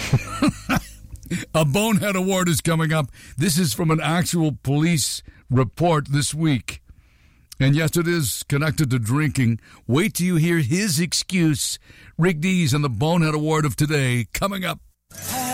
A Bonehead Award is coming up. This is from an actual police report this week. And yes, it is connected to drinking. Wait till you hear his excuse. Rick Dees and the Bonehead Award of today coming up.